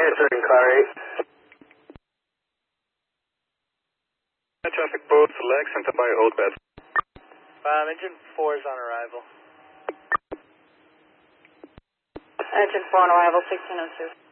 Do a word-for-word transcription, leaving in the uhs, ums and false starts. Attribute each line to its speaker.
Speaker 1: Answering car eight.
Speaker 2: Traffic boats, Lexington by Old Bed.
Speaker 3: Um, engine four is on arrival.
Speaker 4: Engine four on arrival, sixteen oh two.